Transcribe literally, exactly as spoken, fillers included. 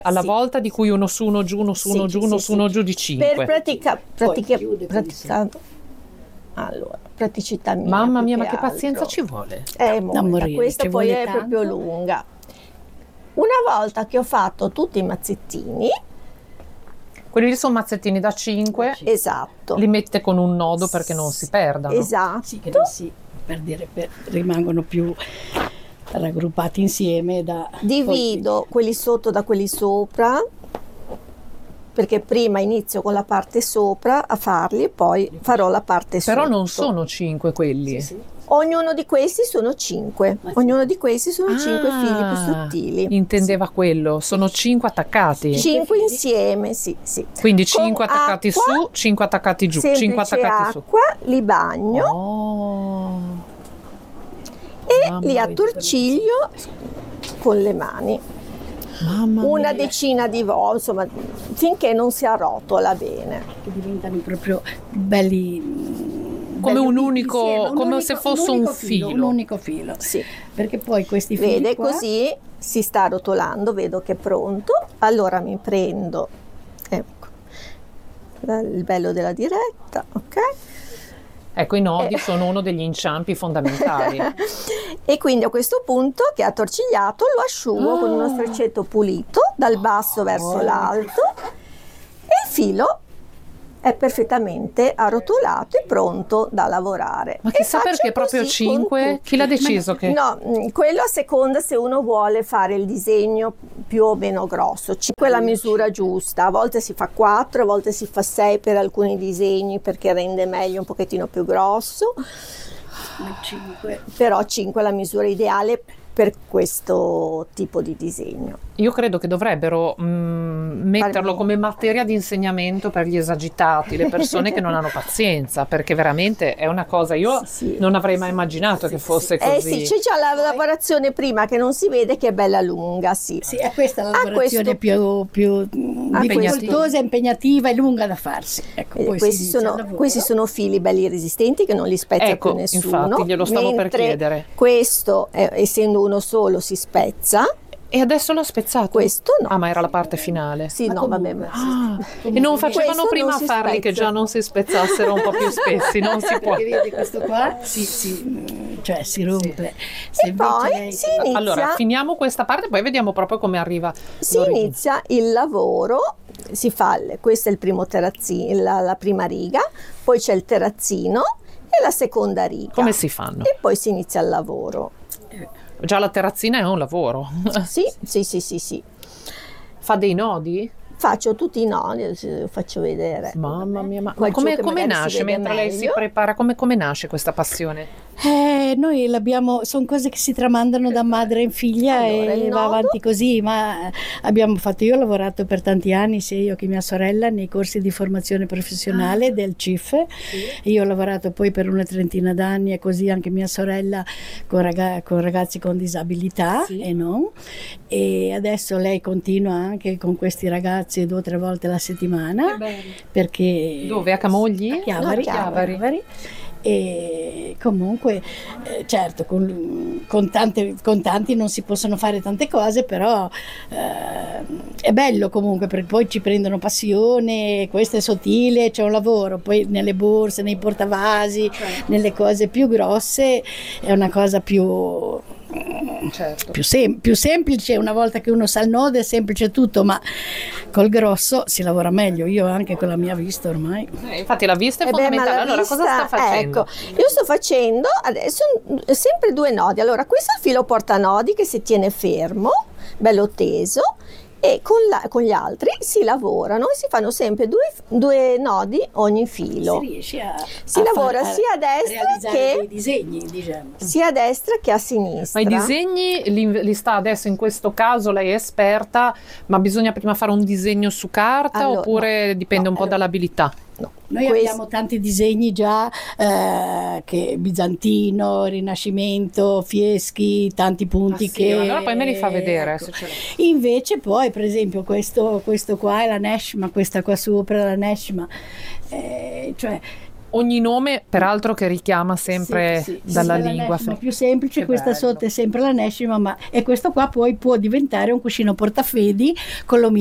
alla Sì. volta, di cui uno su, uno giù, uno su, uno Sì, giù, sì, uno sì, su, uno sì. giù di cinque. Per pratica, pratica, Poi chiude, praticando. Allora, praticità mia. Mamma più mia, ma che che pazienza altro. ci vuole? È Da molta, morire, questa ci poi vuole è tanto. proprio lunga. Una volta che ho fatto tutti i mazzettini, Quelli lì sono mazzettini da cinque, esatto, li mette con un nodo perché non si perdano. esatto, Sì, che non si, per dire, per- rimangono più raggruppati insieme da... divido quelli sotto da quelli sopra, perché prima inizio con la parte sopra a farli e poi farò la parte sotto. Però non sono cinque quelli. Sì, sì. Ognuno di questi sono cinque, Ma sì. ognuno di questi sono cinque Ah, fili più sottili. intendeva quello, sono cinque attaccati. Cinque insieme, sì, sì. Quindi Con cinque attaccati acqua, su, cinque attaccati giù, cinque semplice attaccati su. acqua, li bagno Oh, e mamma li mia. attorciglio con le mani. mamma Una mia. decina di volte, insomma, finché non si arrotola bene. Che diventano proprio belli... Come belli un uniti unico- insieme, un come unico- se fosse un unico filo. Un unico filo. Sì. Perché poi questi fili Vede, qua, così si sta rotolando, vedo che è pronto. Allora mi prendo, ecco, la- il bello della diretta, ok? Ecco, i nodi Eh. sono uno degli inciampi fondamentali. E quindi a questo punto che ha attorcigliato lo asciugo Ah. con uno straccetto pulito dal basso verso Oh. l'alto e il filo è perfettamente arrotolato e pronto da lavorare. Ma E chissà faccio perché proprio così con cinque? tutti. Chi l'ha deciso che... No, mh, quello a seconda se uno vuole fare il disegno più o meno grosso. cinque è la misura giusta, a volte si fa quattro, a volte si fa sei per alcuni disegni perché rende meglio un pochettino più grosso, cinque. però cinque è la misura ideale per questo tipo di disegno. Io credo che dovrebbero mm, metterlo Farmi- come materia di insegnamento per gli esagitati, le persone che non hanno pazienza, perché veramente è una cosa, io Sì, sì. non avrei mai immaginato che fosse Eh così. sì, c'è già la lavorazione prima che non si vede che è bella lunga, sì. Sì, è questa la Ah, lavorazione questo- più, più mm, difficoltosa, impegnativa e lunga da farsi. Ecco, Eh, poi si questi, inizia il sono, lavoro. questi sono fili belli resistenti che non li spezza Ecco, più nessuno. infatti, glielo stavo per mentre chiedere. Questo, eh, essendo uno solo, si spezza. E adesso l'ho spezzato? Questo no. Ah, ma era la parte finale. Sì, Ma no, comunque- vabbè. Ma Ah, e non facevano Questo prima non a si farli che spezza. già non si spezzassero un po' più spessi, non si può. Perché vedi questo qua si, si, mm, cioè si rompe. Se E invece poi lei- si inizia, Allora, finiamo questa parte, poi vediamo proprio come arriva. si l'origine. inizia il lavoro, si fa, il- questo è il primo terrazzino, la, la prima riga, poi c'è il terrazzino e la seconda riga. Come si fanno? E poi si inizia il lavoro. Già la terrazzina è un lavoro. Sì, sì, sì, sì, sì. Fa dei nodi? Faccio tutti i nodi, adesso vi faccio vedere. Mamma mia, ma Qua ma come, giù che come magari si nasce vede mentre lei si meglio. prepara? Come, come nasce questa passione? Eh, noi l'abbiamo, sono cose che si tramandano da madre in figlia Allora, il e va nodo. avanti così, ma abbiamo fatto, io ho lavorato per tanti anni, sia io che mia sorella, nei corsi di formazione professionale Ah. del C I F. Io ho lavorato poi per una trentina d'anni e così anche mia sorella con, raga- con ragazzi con disabilità Sì. e non. E adesso lei continua anche con questi ragazzi due o tre volte alla settimana. Perché Dove? A Camogli? a Chiavari, No, Chiavari. Chiavari. E comunque eh, certo con, con, tante, con tanti non si possono fare tante cose, però eh, è bello comunque perché poi ci prendono passione, questo è sottile, c'è un lavoro, poi nelle borse, nei portavasi, nelle cose più grosse è una cosa più Certo. più, sem- più semplice. Una volta che uno sa il nodo è semplice tutto, ma col grosso si lavora meglio. Io anche con la mia vista ormai. Eh, infatti la vista è Eh beh, ma fondamentale. la Allora, cosa sta vista- facendo? Ecco, io sto facendo adesso mm, sempre due nodi. Allora, questo è il filo portanodi che si tiene fermo, bello teso, e con, la- con gli altri si lavorano e si fanno sempre due, due nodi ogni filo. Si riesce a, Si a lavora far- sia a destra realizzare che- dei disegni, diciamo. Sia a destra che a Ma sinistra. i disegni li, li sta adesso, in questo caso lei è esperta, ma bisogna prima fare un disegno su carta Allora, oppure no, dipende no, un po' allora- dall'abilità? No, Noi quest- abbiamo tanti disegni già, eh, che bizantino, rinascimento, fieschi, tanti punti Ah, sì? che... Allora poi me li fa vedere, ecco. se ce l'ha. Invece poi per esempio questo, questo qua è la Neshma, questa qua sopra è la Neshma, eh, cioè ogni nome peraltro che richiama sempre Sì, sì, dalla sì, lingua. la Neshima più semplice, Che questa bello. sotto è sempre la Neshima, ma e questo qua poi può diventare un cuscino portafedi con l'omino